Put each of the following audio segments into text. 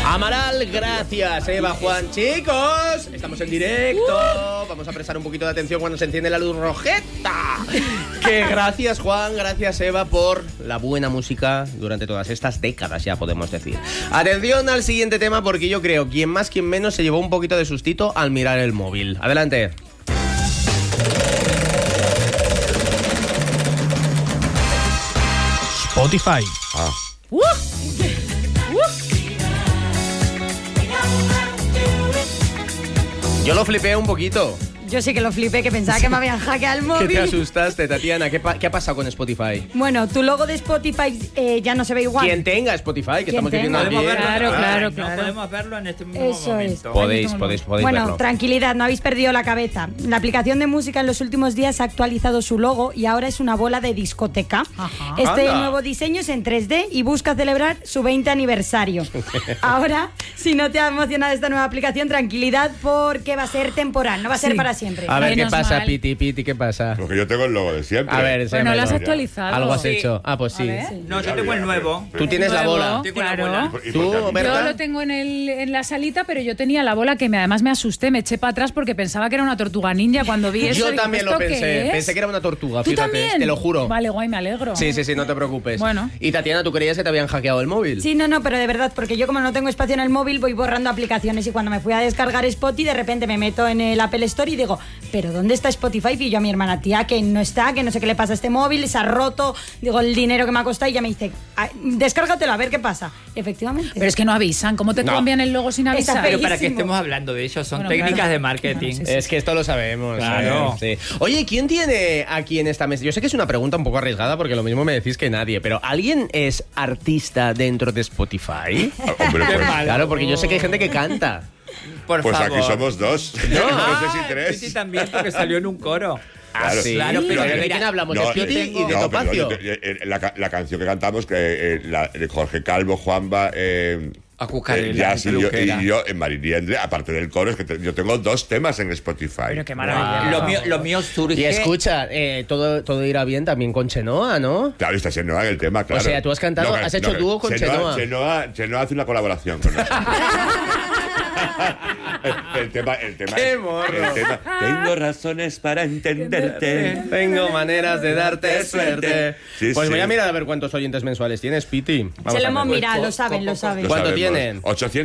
Amaral, gracias, Eva, Juan. Chicos, estamos en directo. Vamos a prestar un poquito de atención cuando se enciende la luz rojeta. Que gracias, Juan, gracias, Eva, por la buena música durante todas estas décadas, ya podemos decir. Atención al siguiente tema, porque yo creo, quien más, quien menos, se llevó un poquito de sustito al mirar el móvil. Adelante. Spotify. Yo lo flipé un poquito. Yo sí que lo flipé, que pensaba que me habían hackeado el móvil. ¿Qué te asustaste, Tatiana? ¿Qué ha pasado con Spotify? Bueno, tu logo de Spotify ya no se ve igual. Quien tenga Spotify, que estamos diciendo tenga. aquí. Claro. No podemos verlo en este mismo Eso momento. es. Podéis Bueno, verlo. tranquilidad, no habéis perdido la cabeza. La aplicación de música en los últimos días ha actualizado su logo y ahora es una bola de discoteca. Ajá. Este Anda. nuevo diseño es en 3D y busca celebrar su 20 aniversario. Ahora, si no te ha emocionado esta nueva aplicación, tranquilidad, porque va a ser temporal, no va a ser para siempre. A ver, ¿qué Menos pasa, mal. Piti, ¿qué pasa? Porque yo tengo el logo de siempre. A ver, Bueno, enséñamelo. lo has actualizado. Algo has Sí. hecho. Ah, pues sí. No, yo tengo el nuevo. Tú tienes la Nuevo, bola. Tengo la claro. bola. ¿Y ¿Tú, por qué? Berta? Yo lo tengo en la salita, pero yo tenía la bola que además me asusté, me eché para atrás porque pensaba que era una tortuga ninja cuando vi eso. Yo digo, también ¿esto lo qué pensé. es? Pensé que era una tortuga, ¿Tú fíjate, también? te lo juro. Vale, guay, me alegro. Sí, no te preocupes. Bueno. Y Tatiana, ¿tú creías que te habían hackeado el móvil? Sí, no, pero de verdad, porque yo como no tengo espacio en el móvil voy borrando aplicaciones y cuando me fui a descargar Spotify de repente me meto en el Apple Store y digo, ¿pero dónde está Spotify? Y yo a mi hermana, tía, que no está, que no sé qué le pasa a este móvil, se ha roto, digo, el dinero que me ha costado y ella me dice, descárgatelo a ver qué pasa. Efectivamente. Pero es que no avisan, ¿cómo te No. cambian el logo sin Está avisar? Pero para que feísimo. estemos hablando de ello, son Bueno, técnicas claro. de marketing. Claro, sí, Es que esto lo sabemos. Claro. Sí. Oye, ¿quién tiene aquí en esta mesa? Yo sé que es una pregunta un poco arriesgada porque lo mismo me decís que nadie, pero ¿alguien es artista dentro de Spotify? Hombre, pues, Claro, porque yo sé que hay gente que canta. Por pues favor. aquí somos dos. No sé si tres. Titi también, porque salió en un coro. Claro. sí. Claro, pero ¿De mira, quién hablamos? No, ¿De Piti y de no, Topacio? pero la canción que cantamos, de Jorge Calvo, Juanba, Acucarela, Jazz y yo en Mariliendre, aparte del coro, es que yo tengo 2 temas en Spotify. Pero qué maravilla. Lo mío surge. Y escucha, todo irá bien también con Chenoa, ¿no? Claro, está Chenoa en el tema, claro. O sea, tú has cantado, has hecho dúo con Chenoa. Chenoa hace una colaboración con nosotros. el tema. ¡Qué morro! El tema, tengo razones para entenderte. Tengo maneras de darte suerte. Sí, Pues sí. voy a mirar a ver cuántos oyentes mensuales tienes, Piti. Vamos Se lo a hemos ver. mirado, lo saben. Lo ¿Cuánto sabemos. tienen?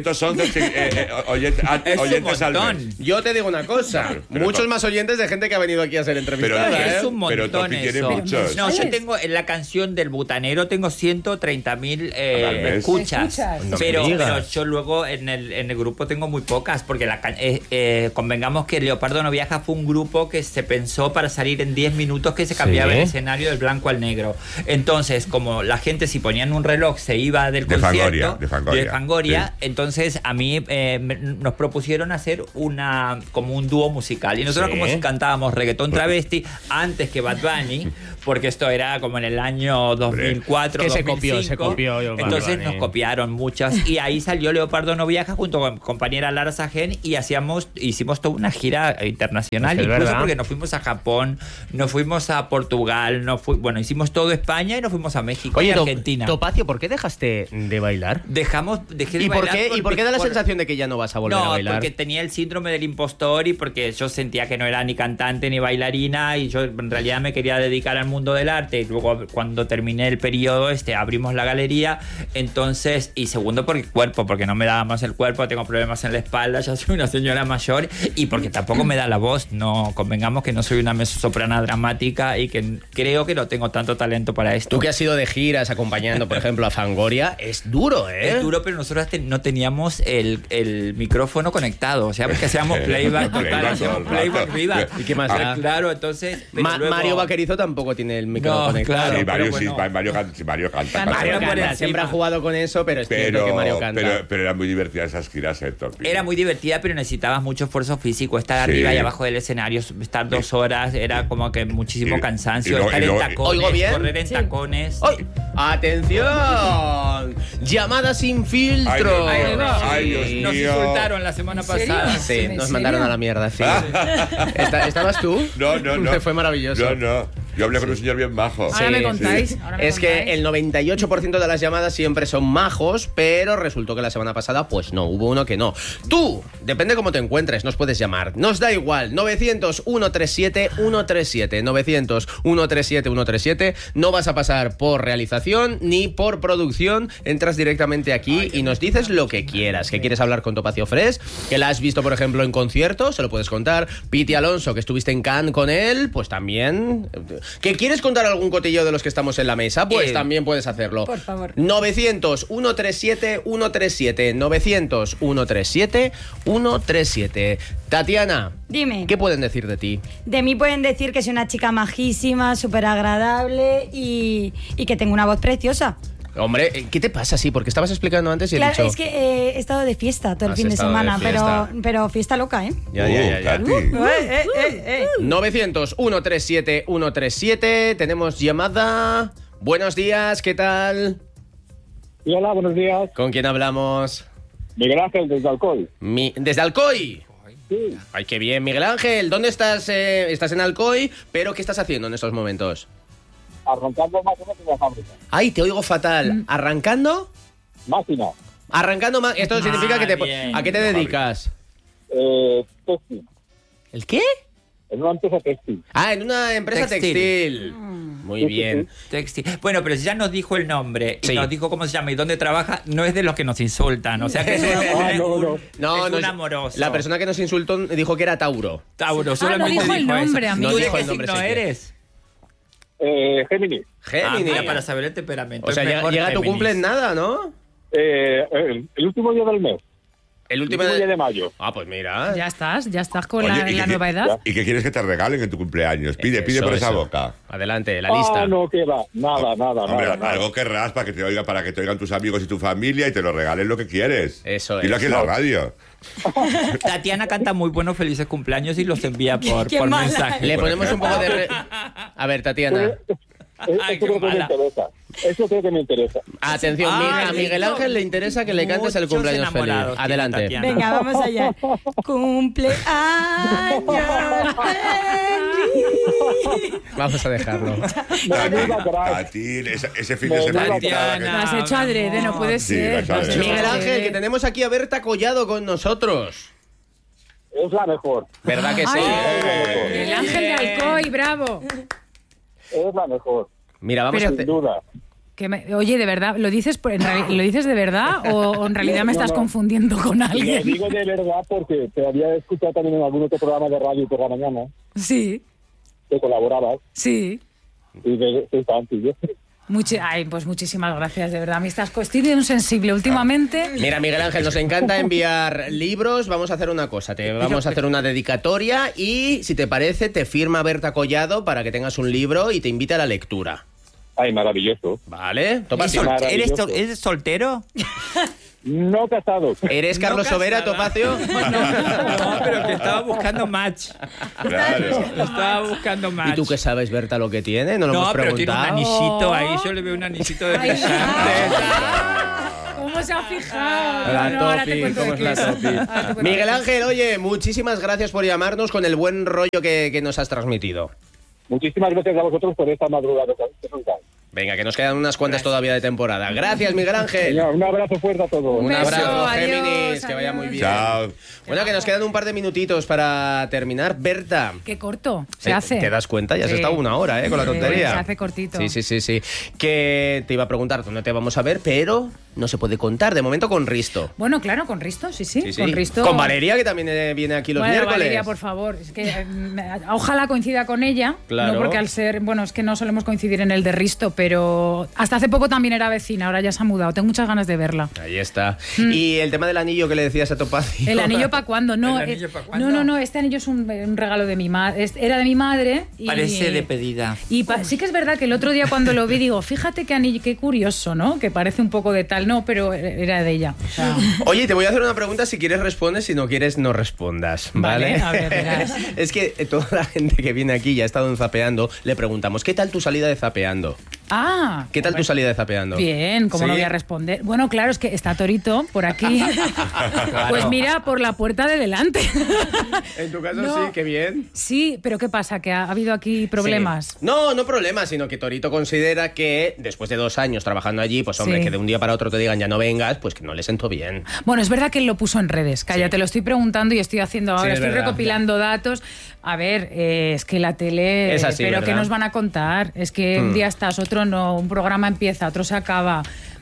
811 Es un oyentes al montón. mes. Yo te digo una cosa, Pero muchos to- más oyentes de gente que ha venido aquí a ser entrevistada, Pero ¿eh? Es un Pero montón Topi tiene eso. muchos. No, yo tengo en la canción del butanero tengo 130.000 Al mes. escuchas. No me Pero digas. yo luego en el grupo tengo muy pocas porque convengamos que Leopardo no viaja fue un grupo que se pensó para salir en 10 minutos que se cambiaba Sí. el escenario del blanco al negro. Entonces, como la gente si ponían un reloj se iba del De concierto Fangoria, de Fangoria, sí. entonces a mí nos propusieron hacer como un dúo musical y nosotros Sí. como cantábamos reggaetón travesti antes que Bad Bunny, porque esto era como en el año 2004, Que se 2005. copió Bad Entonces Bunny. nos copiaron muchas y ahí salió Leopardo no viaja junto con mi compañera Lara Sajén y hicimos toda una gira internacional, Es incluso verdad. porque nos fuimos a Japón, nos fuimos a Portugal, hicimos todo España y nos fuimos a México y Oye, Argentina. Topacio, ¿por qué dejaste de bailar? Dejé de ¿Y por bailar qué da la sensación de que ya no vas a volver a bailar? porque tenía el síndrome del impostor y porque yo sentía que no era ni cantante ni bailarina y yo en realidad me quería dedicar al mundo del arte y luego cuando terminé el periodo abrimos la galería, entonces, y segundo por el cuerpo, porque no me daba más el cuerpo, tengo problemas en la espalda, ya soy una señora mayor y porque tampoco me da la voz, no convengamos que no soy una mezzosoprana dramática y que creo que no tengo tanto talento para esto. Tú que has ido de giras acompañando, por ejemplo, a Fangoria, es duro, ¿eh? Es duro, pero nosotros no teníamos el micrófono conectado. O sea, porque hacíamos playback total, Playback hacíamos todo el playback rato. viva. ¿Y qué más da? Claro, entonces. pero luego- Mario Vaquerizo tampoco tiene el micrófono No, conectado. claro. Sí, pero bueno. Mario canta. Mario Mario canta, canta, siempre ha encima. jugado con eso, pero es cierto que Mario canta. Pero eran muy divertidas esas giras, Topi. Era muy divertida, pero necesitabas mucho esfuerzo físico. Estar Sí. arriba y abajo del escenario, estar 2 horas, era como que muchísimo Y- cansancio. y luego- Estar y luego- en tacones, ¿Oigo bien? correr en tacones. ¡Ay! ¡Atención! Llamada sin filtro. Ay, Dios mío. Ay, Dios Nos mío. insultaron la semana serio? pasada. Sí, ¿En nos serio? mandaron a la mierda, sí. ¿Estabas tú? No. Fue maravilloso. No. Yo hablé con un señor bien majo. Ahora me contáis. Ahora me Es que contáis. el 98% de las llamadas siempre son majos, pero resultó que la semana pasada, pues no, hubo uno que no. Tú, depende cómo te encuentres, nos puedes llamar. Nos da igual, 900-137-137, 900-137-137. No vas a pasar por realización ni por producción. Entras directamente aquí y nos dices lo que quieras. Que quieres hablar con Topacio Fresh, que la has visto, por ejemplo, en concierto, se lo puedes contar. Piti Alonso, que estuviste en Cannes con él, pues también. ¿Que quieres contar algún cotillo de los que estamos en la mesa? Pues también puedes hacerlo. Por favor. 900-137-137, 900-137-137. Tatiana, Dime. ¿qué pueden decir de ti? De mí pueden decir que soy una chica majísima, súper agradable y que tengo una voz preciosa. Hombre, ¿qué te pasa? Sí, porque estabas explicando antes y he Claro, dicho... es que he estado de fiesta todo el Has fin de estado de semana, fiesta. pero fiesta loca, ¿eh? Ya. Katy. 900-137-137. Tenemos llamada. Buenos días, ¿qué tal? Sí, hola, buenos días. ¿Con quién hablamos? Miguel Ángel, desde Alcoy. ¿Desde Alcoy? Sí, Ay, qué bien, Miguel Ángel. ¿Dónde estás? Estás en Alcoy, pero ¿qué estás haciendo en estos momentos? arrancando máquinas en la fábrica. Ay, te oigo fatal. ¿Arrancando? Máquina, Arrancando más. Esto significa que bien. ¿A qué te dedicas? textil. ¿El qué? En una empresa textil. Ah, en una empresa Textil. textil. Muy Sí, sí, bien. Textil. Bueno, pero si ya nos dijo el nombre y Sí. nos dijo cómo se llama y dónde trabaja, no es de los que nos insultan. O sea que es un, Ah, no, no. No, es no un es- amoroso. La persona que nos insultó dijo que era Tauro. Tauro, solamente dijo el nombre, eso. amigo. ¿Tú No de dijo qué el nombre, signo sí que- eres? Géminis. Géminis. Mira, para saber el temperamento. O sea, es mejor llega tu Géminis. cumple en nada, ¿no? El último día del mes. El El último último día de mayo. Ah, pues mira. Ya estás con Oye, la, ¿y la qué- nueva edad. ¿Y qué quieres que te regalen en tu cumpleaños? Pide Eso, por esa eso. boca. Adelante, la lista. Ah, no, que va. Nada, nada, Hombre, nada. algo querrás para que te oigan tus amigos y tu familia y te lo regalen lo que quieres. Eso Dilo es. aquí en la radio. Tatiana canta muy buenos felices cumpleaños y los envía por Qué mala. mensaje. Le ponemos un poco de... A ver, Tatiana. Ay, Eso qué creo que me mala. interesa. Eso creo que me interesa. Atención, Ah, a Miguel Ángel le interesa que le cantes el Muchos cumpleaños feliz. enamorados tiene Adelante. Tatiana. Venga, vamos allá. Cumpleaños feliz. Vamos a dejarlo. Menuda crack. Tati, ese fin de Menuda semana. Tatiana. Lo has hecho adrede, no puede Sí, ser. lo has hecho Miguel adrede. Ángel, que tenemos aquí a Berta Collado con nosotros. Es la mejor. ¿Verdad que sí? Ay, el ángel de Alcoy, bravo. Es la mejor. Mira, vamos Pero- a Sin hacer... duda. Oye, de verdad, ¿lo dices, ¿lo dices de verdad o en realidad me No, estás no. confundiendo con Lo alguien? digo de verdad porque te había escuchado también en algún otro programa de radio por la mañana Sí, que colaborabas sí. y de fan, tío. Ay, pues muchísimas gracias, de verdad. Me estás estoy un sensible últimamente. Mira, Miguel Ángel, nos encanta enviar libros. Vamos a hacer una cosa. Te vamos a hacer una dedicatoria y, si te parece, te firma Berta Collado para que tengas un libro y te invite a la lectura. Ay, maravilloso. ¿Vale? Topa, ¿Es sí. Maravilloso. ¿Eres soltero? No casado. ¿Eres Carlos Sobera, Topacio? No, pero que estaba buscando match. Claro. Estaba buscando match. ¿Y tú qué sabes, Berta, lo que tiene? No lo No, hemos pero tiene un preguntado. anillito ahí. Yo le veo un anillito de Ay, brillante. ¿Cómo se ha fijado? La No, ahora te Topi, cuento ¿cómo de es la qué es. Topi? Ahora te cuento Miguel de qué es. Ángel, oye, muchísimas gracias por llamarnos con el buen rollo que nos has transmitido. Muchísimas gracias a vosotros por esta madrugada. Venga, que nos quedan unas cuantas todavía de temporada. Gracias, Miguel Ángel. Señor, un abrazo fuerte a todos. Un beso, abrazo, adiós, Géminis, que vaya muy adiós. bien. Chao. Bueno, que nos quedan un par de minutitos para terminar. Berta. Qué corto se hace. ¿Te das cuenta? Ya has Sí. estado una hora, con la Sí, tontería. se hace cortito. Sí. Que te iba a preguntar dónde te vamos a ver, pero no se puede contar. De momento con Risto. Bueno, claro, con Risto, sí. Sí. Con Risto. Con Valeria, que también viene aquí los Bueno, miércoles. Valeria, por favor. Es que ojalá coincida con ella. Claro. No porque al ser. Bueno, es que no solemos coincidir en el de Risto, pero hasta hace poco también era vecina, ahora ya se ha mudado. Tengo muchas ganas de verla. Ahí está. Y el tema del anillo que le decías a Topacio. ¿El anillo para cuándo? No, ¿El anillo pa' cuándo? no, este anillo es un regalo de mi madre. Era de mi madre. Y, Parece de pedida. Y sí que es verdad que el otro día cuando lo vi digo, fíjate qué anillo, qué curioso, ¿no? Que parece un poco de tal, no, pero era de ella. O sea, Oye, te voy a hacer una pregunta, si quieres respondes, si no quieres no respondas, ¿vale? Vale, a ver, verás. Es que toda la gente que viene aquí y ha estado en Zapeando, le preguntamos, ¿qué tal tu salida de Zapeando? Ah. ¿Qué tal tu salida de Zapeando? Bien, ¿cómo ¿Sí? no voy a responder? Bueno, claro, es que está Torito por aquí. Claro. Pues mira, por la puerta de delante. En tu caso No. sí, qué bien. Sí, pero ¿qué pasa? ¿Que ha habido aquí problemas? Sí. No problemas, sino que Torito considera que después de 2 años trabajando allí, pues hombre, Sí. que de un día para otro te digan ya no vengas, pues que no le sentó bien. Bueno, es verdad que él lo puso en redes. Calla, Sí. te lo estoy preguntando y estoy haciendo ahora, Sí, es estoy verdad. recopilando datos. A ver, es que la tele... Es así, pero ¿verdad? ¿qué nos van a contar? Es que un día estás, otro no, un programa empieza, otro se acaba.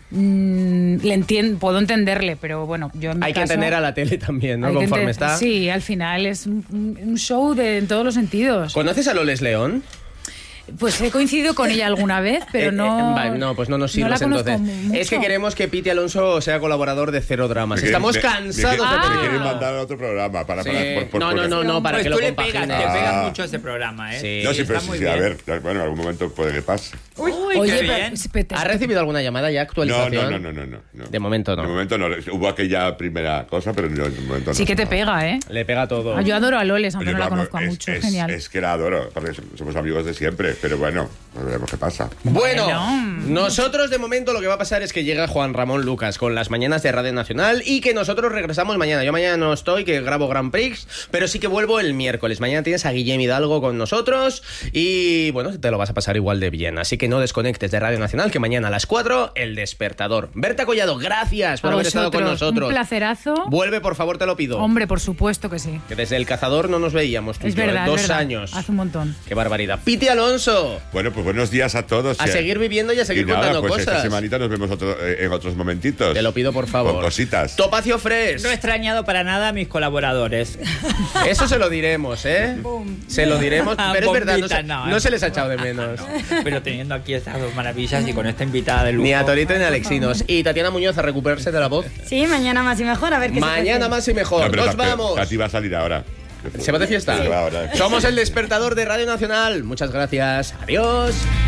Le entiendo, puedo entenderle, pero bueno, yo en mi Hay que caso, entender a la tele también, ¿no? hay que Conforme enten- está. Sí, al final es un show en todos los sentidos. ¿Conoces a Loles León? Pues he coincidido con ella alguna vez, pero no... vale, no, pues no nos sirves la conozco entonces. mucho. Es que queremos que Piti Alonso sea colaborador de Cero Dramas. Me Estamos quieren- cansados me de quieren pedirlo. mandar a otro programa para Sí. por- No, para Pues que tú lo le pegas, compagines. te pegas Ah. mucho ese programa, ¿eh? Sí. No, sí, pero Está muy sí, a bien. ver, bueno, en algún momento puede que pase. Uy, Oye, qué bien. pero- ¿Has recibido alguna llamada ya, No, actualización? no. De momento no. De momento no. Hubo aquella primera cosa, pero de momento no. Sí que te pega, ¿eh? Le pega todo. Yo adoro a Loles, aunque Oye, no la vamos, conozco mucho. es- Genial. Es que la adoro, porque somos amigos de siempre, pero bueno, pues veremos qué pasa. Bueno, Bueno. nosotros de momento lo que va a pasar es que llega Juan Ramón Lucas con las mañanas de Radio Nacional y que nosotros regresamos mañana. Yo mañana no estoy, que grabo Grand Prix, pero sí que vuelvo el miércoles. Mañana tienes a Guillem Hidalgo con nosotros y bueno, te lo vas a pasar igual de bien. Así que no desconectes de Radio Nacional, que mañana a las 4, El Despertador. Berta Collado, gracias por A haber estado con vosotros, nosotros. Un placerazo. Vuelve, por favor, te lo pido. Hombre, por supuesto que sí. Que desde El Cazador no nos veíamos tú y Es yo, verdad, 2 es verdad. años. Hace un montón. Qué barbaridad. Piti Alonso, Bueno, pues buenos días a todos. a seguir viviendo y a seguir y nada, contando pues cosas. esta semanita nos vemos en otros momentitos. Te lo pido, por favor. Con cositas. Topacio Fresh. No he extrañado para nada a mis colaboradores. Eso se lo diremos, ¿eh? Se lo diremos, pero es verdad, Bombita, no se les ha echado de menos. Pero teniendo aquí estas dos maravillas y con esta invitada de lujo. Ni a Torito ni a Alexinos. Y Tatiana Muñoz a recuperarse de la voz. Sí, mañana más y mejor, a ver qué se Mañana cuece. más y mejor. No, pero ¡Nos vamos! Tati va a salir ahora. ¿Se va de fiesta? Se va ahora. Somos El Despertador de Radio Nacional. Muchas gracias. Adiós.